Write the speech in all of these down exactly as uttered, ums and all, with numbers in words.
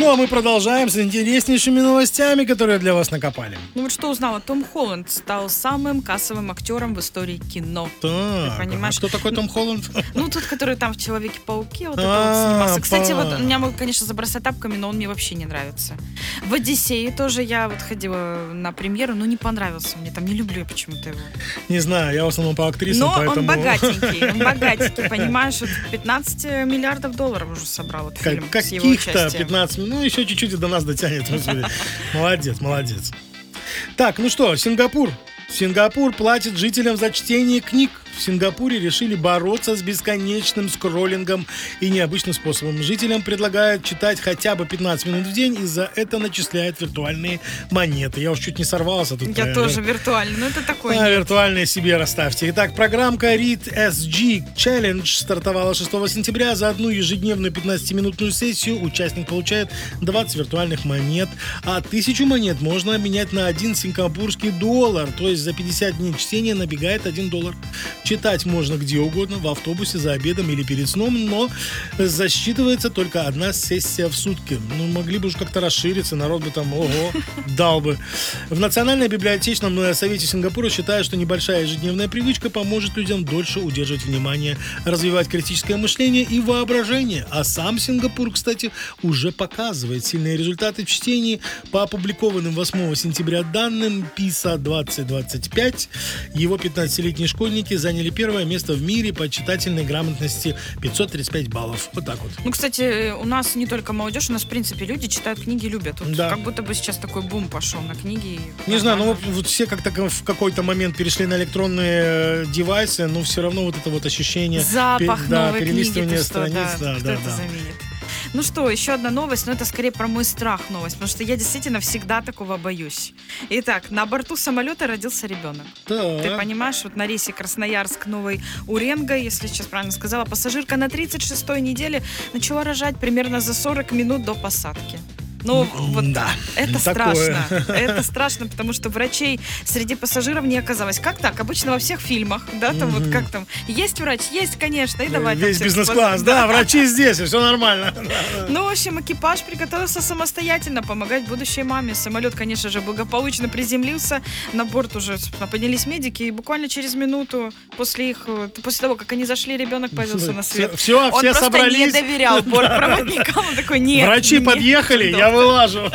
Ну, а мы продолжаем с интереснейшими новостями, которые для вас накопали. Ну вот что узнала, Том Холланд стал самым кассовым актером в истории кино. Так, Ты понимаешь? а кто такой Том Холланд? Ну, тот, который там в «Человеке-пауке» вот это А, вот снимался. Кстати, па. вот меня могут, конечно, забросать тапками, но он мне вообще не нравится. В «Одиссее» тоже я вот ходила на премьеру, но не понравился мне. Там не люблю я почему-то его. Не знаю, я в основном по актрисам, Но поэтому... он богатенький, он богатенький, понимаешь? Вот пятнадцать миллиардов долларов уже собрал вот фильм Как, с его каких-то участием. пятнадцать, ну еще чуть-чуть и до нас дотянет. Молодец, молодец. Так, ну что, Сингапур. Сингапур платит жителям за чтение книг. В Сингапуре решили бороться с бесконечным скроллингом и необычным способом. Жителям предлагают читать хотя бы пятнадцать минут в день, и за это начисляют виртуальные монеты. Я уж чуть не сорвался тут. Я тоже виртуально, но это такое. А, виртуальные себе расставьте. Итак, программка Read эс джи Challenge стартовала шестого сентября. За одну ежедневную пятнадцатиминутную сессию участник получает двадцать виртуальных монет, а тысячу монет можно обменять на один сингапурский доллар. То есть за пятьдесят дней чтения набегает один доллар. Читать можно где угодно, в автобусе, за обедом или перед сном, но засчитывается только одна сессия в сутки. Ну, могли бы уж как-то расшириться, народ бы там, ого, дал бы. В Национальном библиотечном совете Сингапура считают, что небольшая ежедневная привычка поможет людям дольше удерживать внимание, развивать критическое мышление и воображение. А сам Сингапур, кстати, уже показывает сильные результаты в чтении. По опубликованным восьмого сентября данным писа двадцать двадцать пять, его пятнадцатилетние школьники заняли первое место в мире по читательной грамотности, пятьсот тридцать пять баллов. Вот так вот. Ну, кстати, у нас не только молодежь, у нас, в принципе, люди читают книги, любят. Вот Да. как будто бы сейчас такой бум пошел на книги. Не знаю, ну вот, вот все как-то в какой-то момент перешли на электронные девайсы, но все равно вот это вот ощущение... Запах пе- да, новой книги, перелистывание ты что, страниц, да, да, кто да, это да. заменит? Ну что, еще одна новость, но это скорее про мой страх новость, потому что я действительно всегда такого боюсь. Итак, на борту самолета родился ребенок. Так. Ты понимаешь, вот на рейсе Красноярск-Новый Уренга, если сейчас правильно сказала, пассажирка на тридцать шестой неделе начала рожать примерно за сорок минут до посадки. Ну, вот да, это такое. страшно. Это страшно, потому что врачей среди пассажиров не оказалось. Как так? Обычно во всех фильмах, да, там вот как там, есть врач, есть, конечно, и давай. там Весь всё бизнес-класс, спас- да, врачи здесь, и все нормально. Ну, в общем, экипаж приготовился самостоятельно помогать будущей маме. Самолет, конечно же, благополучно приземлился. На борт уже собственно, поднялись медики, и буквально через минуту после их, после того, как они зашли, ребенок появился на свет. Все, Он все просто собрались. не доверял бортпроводникам. Он такой, нет. Врачи нет, подъехали, доктор». я вылажу.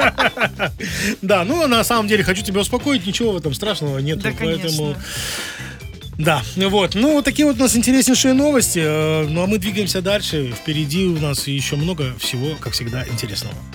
Да, ну на самом деле хочу тебя успокоить, ничего в этом страшного нет. Да, Поэтому. конечно. Да, вот. Ну, вот такие вот у нас интереснейшие новости. Э, Ну, а мы двигаемся дальше. Впереди у нас еще много всего, как всегда, интересного.